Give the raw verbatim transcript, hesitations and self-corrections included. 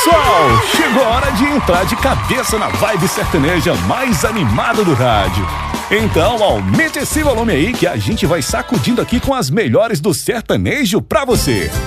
pessoal, chegou a hora de entrar de cabeça na vibe sertaneja mais animada do rádio. Então aumente esse volume aí que a gente vai sacudindo aqui com as melhores do sertanejo pra você.